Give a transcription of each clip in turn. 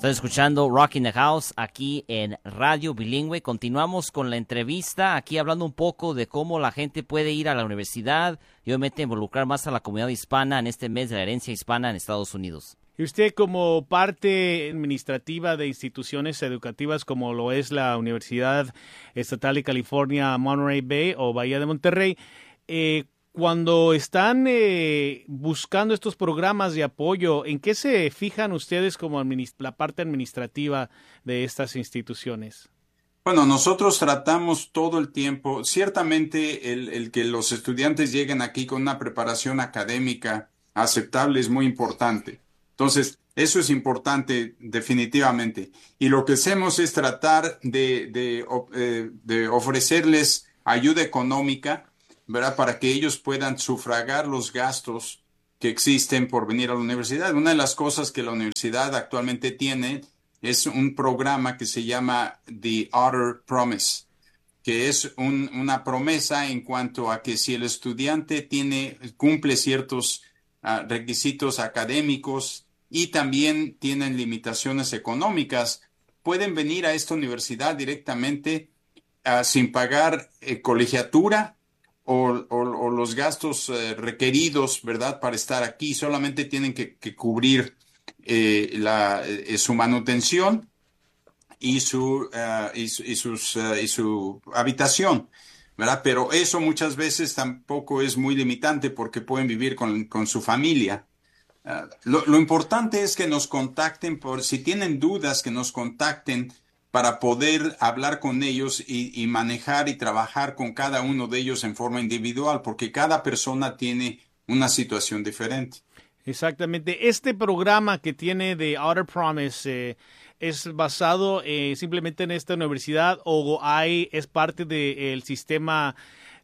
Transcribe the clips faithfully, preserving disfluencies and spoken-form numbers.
Estoy escuchando Rock in the House aquí en Radio Bilingüe. Continuamos con la entrevista, aquí hablando un poco de cómo la gente puede ir a la universidad y obviamente involucrar más a la comunidad hispana en este mes de la herencia hispana en Estados Unidos. Y usted, como parte administrativa de instituciones educativas como lo es la Universidad Estatal de California, Monterey Bay o Bahía de Monterrey, eh, cuando están eh, buscando estos programas de apoyo, ¿en qué se fijan ustedes como administ- la parte administrativa de estas instituciones? Bueno, nosotros tratamos todo el tiempo, ciertamente el, el que los estudiantes lleguen aquí con una preparación académica aceptable es muy importante. Entonces, eso es importante definitivamente. Y lo que hacemos es tratar de, de, de, de ofrecerles ayuda económica, ¿verdad? Para que ellos puedan sufragar los gastos que existen por venir a la universidad. Una de las cosas que la universidad actualmente tiene es un programa que se llama The Otter Promise, que es un, una promesa en cuanto a que si el estudiante tiene, cumple ciertos uh, requisitos académicos y también tienen limitaciones económicas, pueden venir a esta universidad directamente uh, sin pagar eh, colegiatura o, o, o los gastos eh, requeridos, ¿verdad?, para estar aquí. Solamente tienen que, que cubrir eh, la, eh, su manutención y su, uh, y, y, sus, uh, y su habitación, ¿verdad? Pero eso muchas veces tampoco es muy limitante porque pueden vivir con, con su familia. Uh, lo, lo importante es que nos contacten, por si tienen dudas, que nos contacten para poder hablar con ellos y, y manejar y trabajar con cada uno de ellos en forma individual, porque cada persona tiene una situación diferente. Exactamente. Este programa que tiene de Otter Promise eh, es basado eh, simplemente en esta universidad o hay es parte del sistema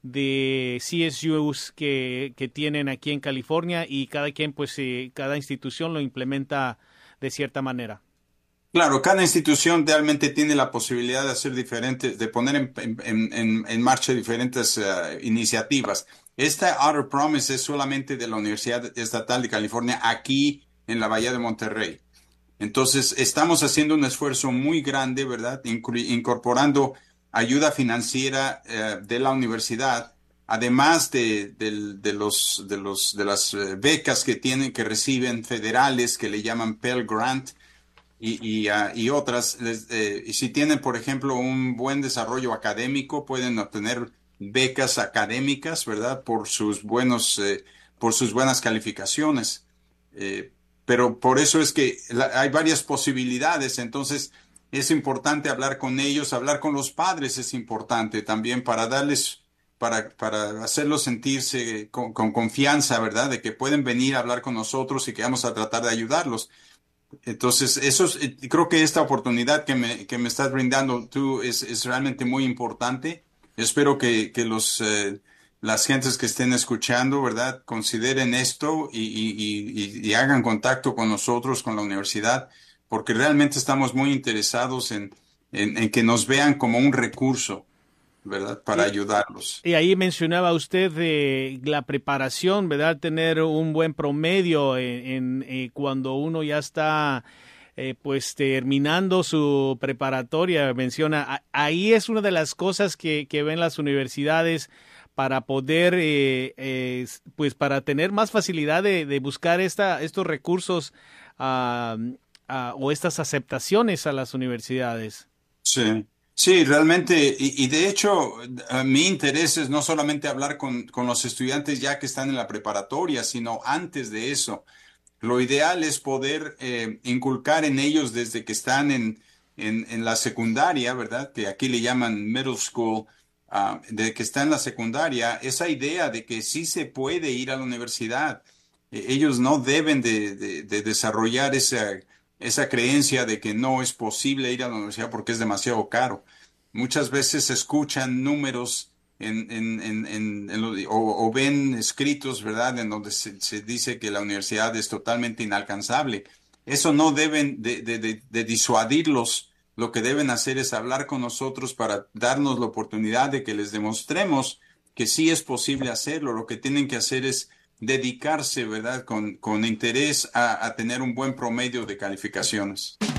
de C S Us que, que tienen aquí en California y cada quien, pues, eh, cada institución lo implementa de cierta manera. Claro, cada institución realmente tiene la posibilidad de hacer diferentes, de poner en, en, en, en marcha diferentes uh, iniciativas. Esta Otter Promise es solamente de la Universidad Estatal de California aquí en la Bahía de Monterrey. Entonces, estamos haciendo un esfuerzo muy grande, ¿verdad? Inclu- incorporando ayuda financiera uh, de la universidad, además de, de, de, los, de, los, de las becas que tienen, que reciben federales, que le llaman Pell Grant, y, y, uh, y otras. Les, eh, y si tienen, por ejemplo, un buen desarrollo académico, pueden obtener becas académicas, ¿verdad? Por sus buenos, eh, por sus buenas calificaciones. Eh, pero por eso es que la, hay varias posibilidades. Entonces, es importante hablar con ellos, hablar con los padres es importante también para darles, para, para hacerlos sentirse con, con confianza, ¿verdad? De que pueden venir a hablar con nosotros y que vamos a tratar de ayudarlos. Entonces, eso es, creo que esta oportunidad que me, que me estás brindando tú es, es realmente muy importante. Espero que, que los, eh, las gentes que estén escuchando, ¿verdad?, consideren esto y, y, y, y hagan contacto con nosotros, con la universidad, porque realmente estamos muy interesados en, en, en que nos vean como un recurso, ¿verdad?, para y, ayudarlos. Y ahí mencionaba usted de la preparación, ¿verdad? Tener un buen promedio en, en eh, cuando uno ya está eh, pues terminando su preparatoria. Menciona, a, ahí es una de las cosas que, que ven las universidades para poder, eh, eh, pues para tener más facilidad de, de buscar esta, estos recursos uh, uh, o estas aceptaciones a las universidades. Sí. Sí, realmente, y, y de hecho, uh, mi interés es no solamente hablar con, con los estudiantes ya que están en la preparatoria, sino antes de eso. Lo ideal es poder eh, inculcar en ellos desde que están en, en, en la secundaria, ¿verdad? Que aquí le llaman middle school, uh, de que está en la secundaria, esa idea de que sí se puede ir a la universidad. Eh, ellos no deben de, de, de desarrollar esa esa creencia de que no es posible ir a la universidad porque es demasiado caro. Muchas veces escuchan números en, en, en, en, en lo, o, o ven escritos, ¿verdad?, en donde se, se dice que la universidad es totalmente inalcanzable. Eso no deben de, de, de, de disuadirlos. Lo que deben hacer es hablar con nosotros para darnos la oportunidad de que les demostremos que sí es posible hacerlo. Lo que tienen que hacer es dedicarse, ¿verdad?, con, con interés a, a tener un buen promedio de calificaciones.